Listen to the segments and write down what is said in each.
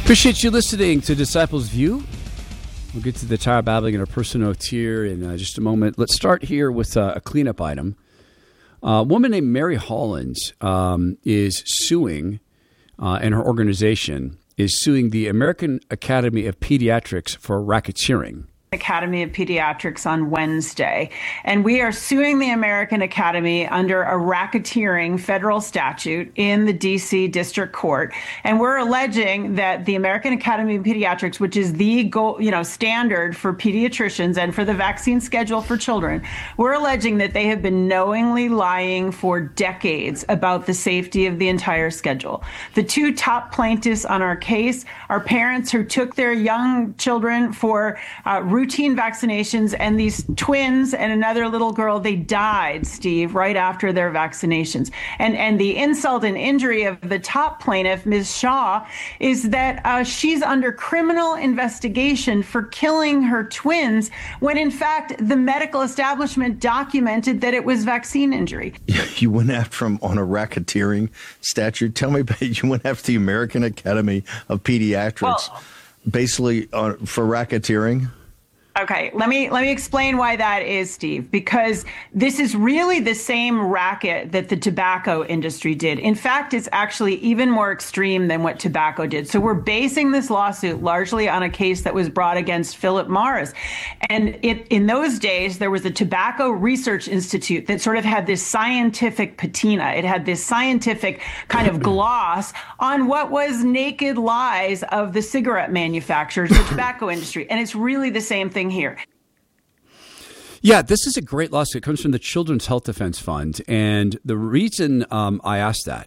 Appreciate you listening to Disciples View. We'll get to the Tower Babbling and our personal notes here in just a moment. Let's start here with a cleanup item. A woman named Mary Hollins is suing, and her organization is suing the American Academy of Pediatrics for racketeering. Academy of Pediatrics on Wednesday, and we are suing the American Academy under a racketeering federal statute in the D.C. District Court, and we're alleging that the American Academy of Pediatrics, which is the standard for pediatricians and for the vaccine schedule for children, we're alleging that they have been knowingly lying for decades about the safety of the entire schedule. The two top plaintiffs on our case are parents who took their young children for routine vaccinations, and these twins and another little girl, they died, Steve, right after their vaccinations. And the insult and injury of the top plaintiff, Ms. Shaw, is that she's under criminal investigation for killing her twins when, in fact, the medical establishment documented that it was vaccine injury. You went after him on a racketeering statute. Tell me about it. You went after the American Academy of Pediatrics, basically for racketeering. Okay, let me explain why that is, Steve, because this is really the same racket that the tobacco industry did. In fact, it's actually even more extreme than what tobacco did. So we're basing this lawsuit largely on a case that was brought against Philip Morris. And in those days, there was a Tobacco Research Institute that sort of had this scientific patina. It had this scientific kind of gloss on what was naked lies of the cigarette manufacturers, the tobacco industry. And it's really the same thing here. Yeah, this is a great lawsuit. It comes from the Children's Health Defense Fund. And the reason I asked that,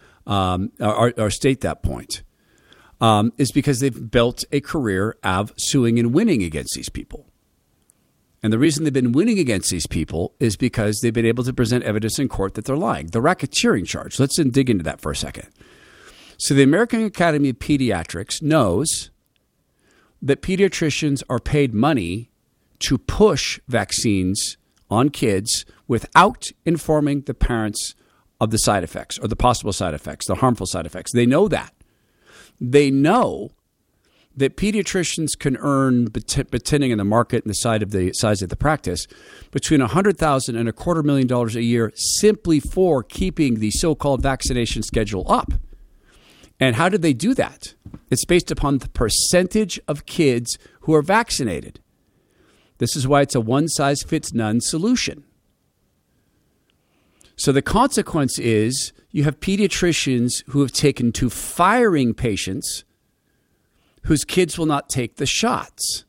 or state that point, is because they've built a career of suing and winning against these people. And the reason they've been winning against these people is because they've been able to present evidence in court that they're lying. The racketeering charge. Let's dig into that for a second. So the American Academy of Pediatrics knows that pediatricians are paid money to push vaccines on kids without informing the parents of the side effects or the possible side effects, the harmful side effects. They know that. They know that pediatricians can earn, depending on the market and the size of the practice, between $100,000 and $250,000 a year simply for keeping the so-called vaccination schedule up. And how did they do that? It's based upon the percentage of kids who are vaccinated. This is why it's a one-size-fits-none solution. So the consequence is you have pediatricians who have taken to firing patients whose kids will not take the shots.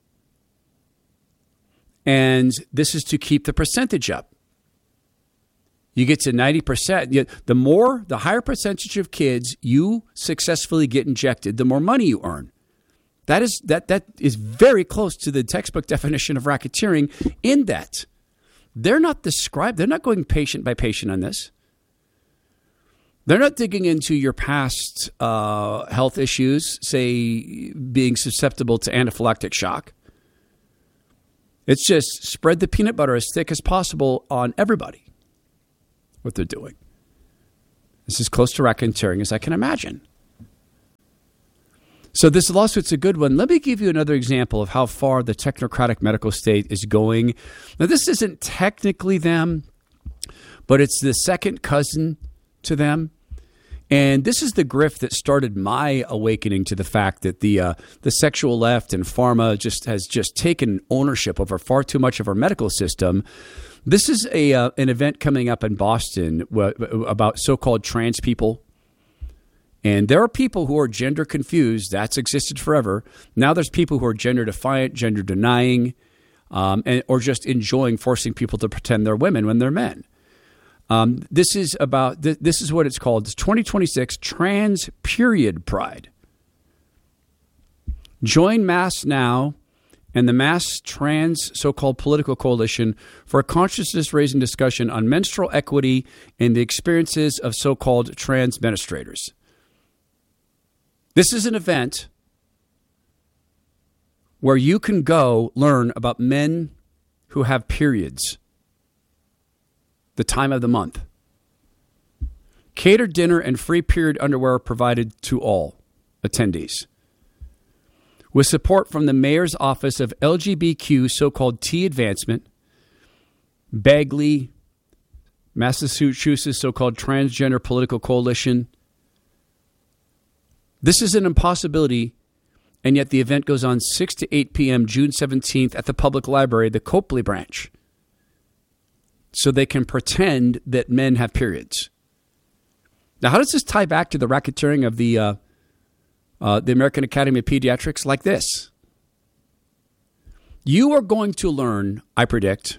And this is to keep the percentage up. You get to 90%. The higher percentage of kids you successfully get injected, the more money you earn. That is very close to the textbook definition of racketeering in that they're not going patient by patient on this. They're not digging into your past health issues, say being susceptible to anaphylactic shock. It's just spread the peanut butter as thick as possible on everybody. What they're doing. This is close to racketeering as I can imagine. So this lawsuit's a good one. Let me give you another example of how far the technocratic medical state is going. Now, this isn't technically them, but it's the second cousin to them. And this is the grift that started my awakening to the fact that the sexual left and pharma has taken ownership over far too much of our medical system. This is an event coming up in Boston about so-called trans people. And there are people who are gender confused. That's existed forever. Now there's people who are gender defiant, gender denying, or just enjoying forcing people to pretend they're women when they're men. This is what it's called. It's 2026 Trans Period Pride. Join Mass Now and the Mass Trans so-called political coalition for a consciousness-raising discussion on menstrual equity and the experiences of so-called trans menstruators. This is an event where you can go learn about men who have periods, the time of the month. Catered dinner and free period underwear provided to all attendees. with support from the Mayor's Office of LGBTQ so-called T Advancement, Bagley, Massachusetts so-called Transgender Political Coalition. This is an impossibility, and yet the event goes on 6 to 8 p.m. June 17th at the Public Library, the Copley branch, so they can pretend that men have periods. Now, how does this tie back to the racketeering of the American Academy of Pediatrics? Like this. You are going to learn, I predict,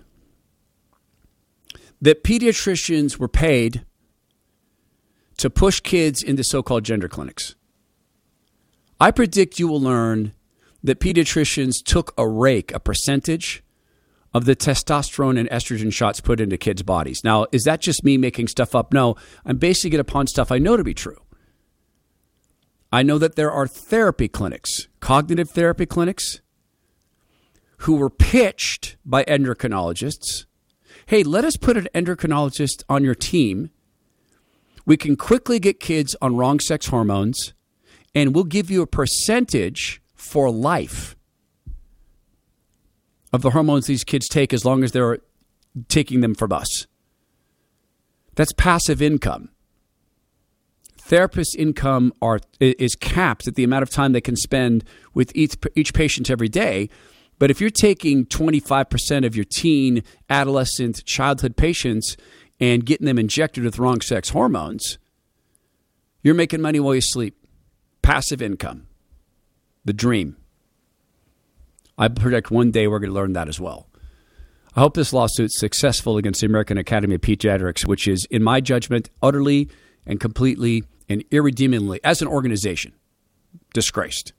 that pediatricians were paid to push kids into so-called gender clinics. I predict you will learn that pediatricians took a percentage of the testosterone and estrogen shots put into kids' bodies. Now, is that just me making stuff up? No, I'm basing it upon stuff I know to be true. I know that there are therapy clinics, cognitive therapy clinics, who were pitched by endocrinologists. Hey, let us put an endocrinologist on your team. We can quickly get kids on wrong sex hormones, and we'll give you a percentage for life of the hormones these kids take as long as they're taking them from us. That's passive income. Therapist income is capped at the amount of time they can spend with each patient every day. But if you're taking 25% of your teen, adolescent, childhood patients and getting them injected with wrong sex hormones, you're making money while you sleep. Passive income. The dream. I predict one day we're going to learn that as well. I hope this lawsuit's successful against the American Academy of Pediatrics, which is, in my judgment, utterly and completely and irredeemably, as an organization, disgraced.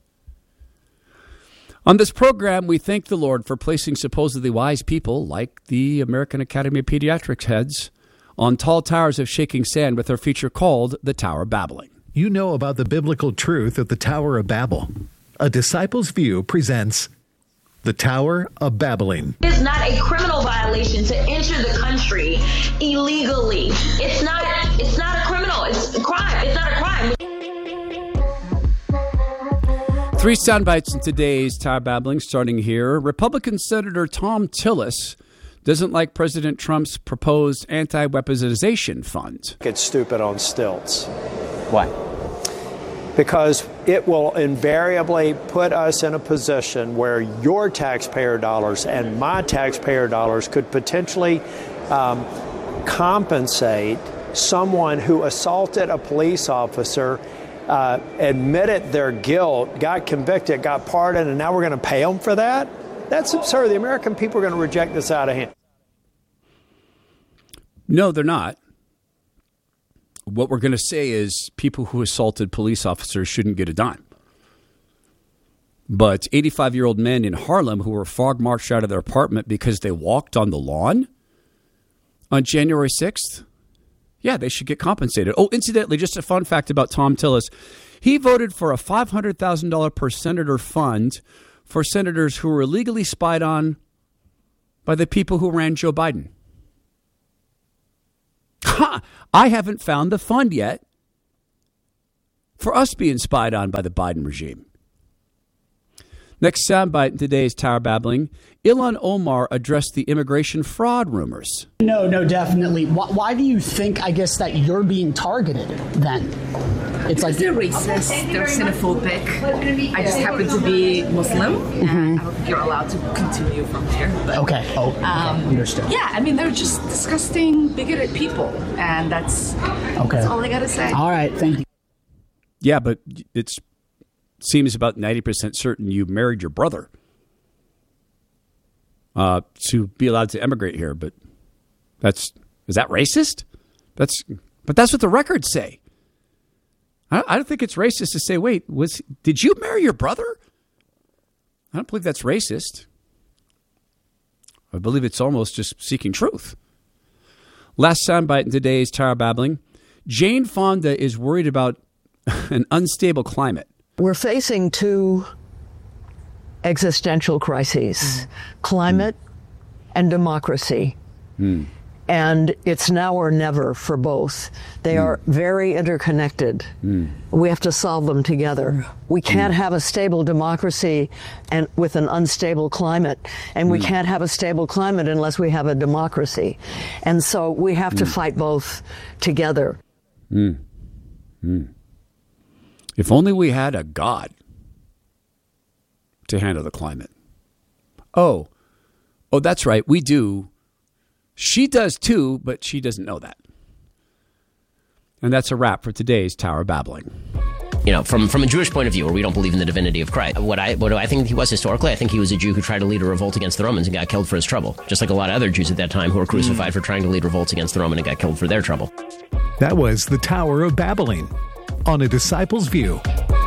On this program, we thank the Lord for placing supposedly wise people like the American Academy of Pediatrics heads on tall towers of shaking sand with their feature called The Tower of Babbling. You know about the biblical truth of the Tower of Babel. A Disciple's View presents The Tower of Babbling. It is not a criminal violation to enter the country illegally. It's not a criminal. It's a crime. It's not a crime. 3 sound bites in today's Tower Babbling, starting here. Republican Senator Thom Tillis doesn't like President Trump's proposed anti-weaponization fund. It's stupid on stilts. Why? Because it will invariably put us in a position where your taxpayer dollars and my taxpayer dollars could potentially compensate someone who assaulted a police officer, admitted their guilt, got convicted, got pardoned, and now we're going to pay them for that? That's absurd. The American people are going to reject this out of hand. No, they're not. What we're going to say is people who assaulted police officers shouldn't get a dime. But 85-year-old men in Harlem who were fog marched out of their apartment because they walked on the lawn on January 6th, yeah, they should get compensated. Oh, incidentally, just a fun fact about Thom Tillis. He voted for a $500,000 per senator fund for senators who were illegally spied on by the people who ran Joe Biden. Ha! I haven't found the fund yet for us being spied on by the Biden regime. Next soundbite in today's Tower Babbling. Ilhan Omar addressed the immigration fraud rumors. No, definitely. Why do you think, I guess, that you're being targeted then? It's like they're racist, they're xenophobic. I just happen to be Muslim, and I don't think you're allowed to continue from there. But, okay. Oh, understood. Yeah, I mean, they're just disgusting, bigoted people, and that's all I got to say. All right, thank you. Yeah, but it seems about 90% certain you married your brother to be allowed to emigrate here. But is that racist? But that's what the records say. I don't think it's racist to say, wait, did you marry your brother? I don't believe that's racist. I believe it's almost just seeking truth. Last soundbite in today's Tower Babbling. Jane Fonda is worried about an unstable climate. We're facing 2 existential crises, climate and democracy. And it's now or never for both. They are very interconnected. We have to solve them together. We can't have a stable democracy and with an unstable climate. And we can't have a stable climate unless we have a democracy. And so we have to fight both together. If only we had a God to handle the climate. Oh, that's right. We do. She does too, but she doesn't know that. And that's a wrap for today's Tower Babbling. You know, from a Jewish point of view, where we don't believe in the divinity of Christ, what do I think he was historically? I think he was a Jew who tried to lead a revolt against the Romans and got killed for his trouble. Just like a lot of other Jews at that time who were crucified for trying to lead revolts against the Roman and got killed for their trouble. That was the Tower of Babbling on A Disciple's View.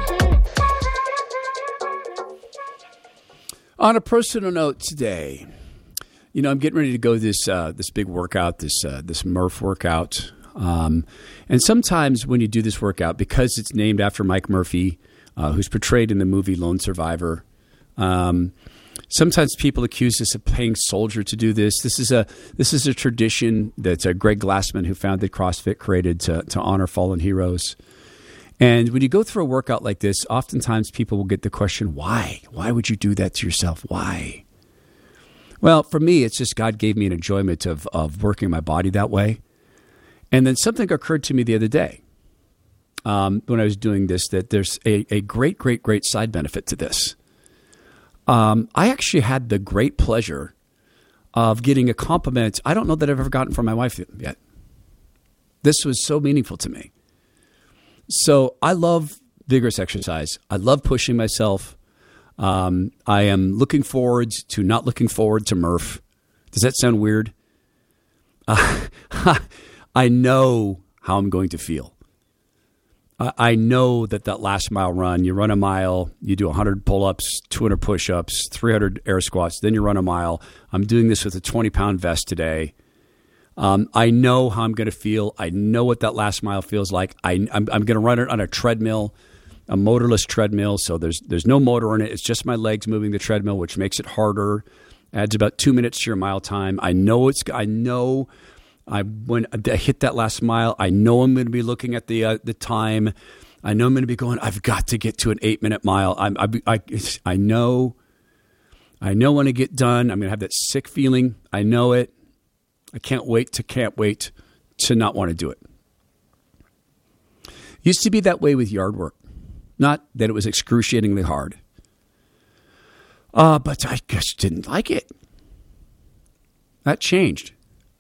On a personal note today, you know, I'm getting ready to go this big workout, this Murph workout. And sometimes when you do this workout, because it's named after Mike Murphy, who's portrayed in the movie Lone Survivor, sometimes people accuse us of paying soldier to do this. This is a tradition that Greg Glassman, who founded CrossFit, created to honor fallen heroes. And when you go through a workout like this, oftentimes people will get the question, why? Why would you do that to yourself? Why? Well, for me, it's just God gave me an enjoyment of working my body that way. And then something occurred to me the other day when I was doing this, that there's a great, great, great side benefit to this. I actually had the great pleasure of getting a compliment I don't know that I've ever gotten from my wife yet. This was so meaningful to me. So I love vigorous exercise. I love pushing myself. I am looking forward to not looking forward to Murph. Does that sound weird? I know how I'm going to feel. I know that last mile run, you run a mile, you do 100 pull-ups, 200 push-ups, 300 air squats, then you run a mile. I'm doing this with a 20-pound vest today. I know how I'm going to feel. I know what that last mile feels like. I'm going to run it on a treadmill, a motorless treadmill. So there's no motor in it. It's just my legs moving the treadmill, which makes it harder. Adds about 2 minutes to your mile time. When I hit that last mile, I know I'm going to be looking at the time. I know I'm going to be going, I've got to get to an 8-minute mile. I know when I get done, I'm going to have that sick feeling. I know it. I can't wait to not want to do it. Used to be that way with yard work. Not that it was excruciatingly hard. But I just didn't like it. That changed.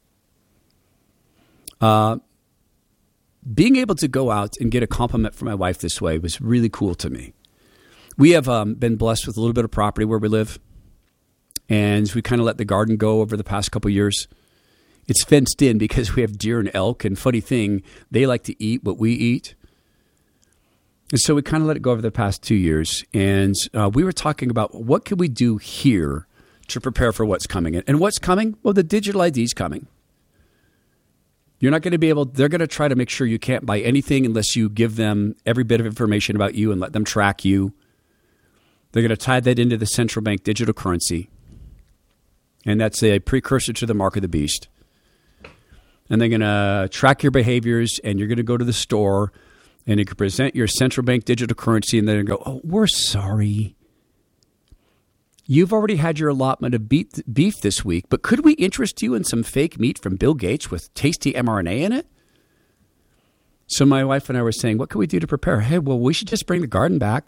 Being able to go out and get a compliment from my wife this way was really cool to me. We have been blessed with a little bit of property where we live, and we kind of let the garden go over the past couple of years. It's fenced in because we have deer and elk, and funny thing, they like to eat what we eat. And so we kind of let it go over the past 2 years, and we were talking about what could we do here to prepare for what's coming. And what's coming? Well, the digital ID is coming. You're not going to be able, they're going to try to make sure you can't buy anything unless you give them every bit of information about you and let them track you. They're going to tie that into the central bank digital currency. And that's a precursor to the mark of the beast. And they're going to track your behaviors, and you're going to go to the store and you can present your central bank digital currency, and then go, oh, we're sorry. You've already had your allotment of beef this week, but could we interest you in some fake meat from Bill Gates with tasty mRNA in it? So my wife and I were saying, what can we do to prepare? Hey, well, we should just bring the garden back.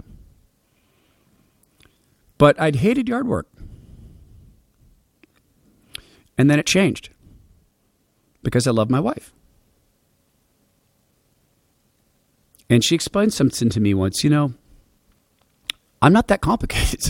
But I'd hated yard work. And then it changed because I love my wife. And she explained something to me once, I'm not that complicated.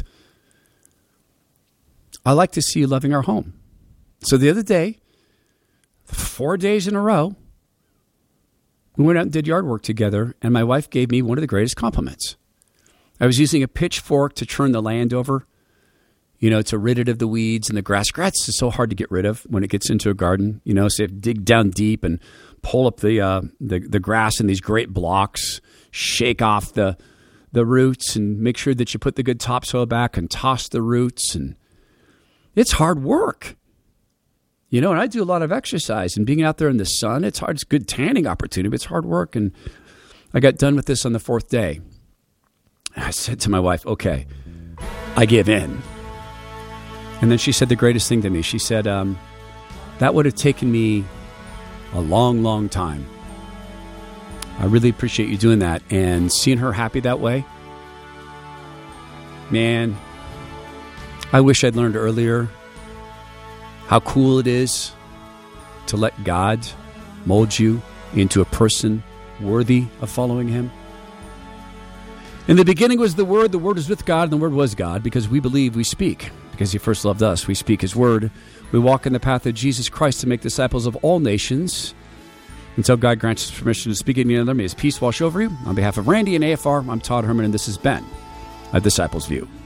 I like to see you loving our home. So the other day, 4 days in a row, we went out and did yard work together, and my wife gave me one of the greatest compliments. I was using a pitchfork to turn the land over, to rid it of the weeds and the grass. Grass is so hard to get rid of when it gets into a garden, so you have to dig down deep and pull up the grass in these great blocks, shake off the roots and make sure that you put the good topsoil back and toss the roots. And it's hard work. You know, and I do a lot of exercise, and being out there in the sun, it's hard. It's a good tanning opportunity, but it's hard work. And I got done with this on the 4th day. I said to my wife, okay, I give in. And then she said the greatest thing to me. She said, that would have taken me a long, long time. I really appreciate you doing that. And seeing her happy that way, man, I wish I'd learned earlier how cool it is to let God mold you into a person worthy of following him. In the beginning was the Word was with God, and the Word was God. Because we believe, we speak. Because he first loved us, we speak his word. We walk in the path of Jesus Christ to make disciples of all nations. Until God grants us permission to speak in the other, may his peace wash over you. On behalf of Randy and AFR, I'm Todd Herman, and this has been A Disciple's View.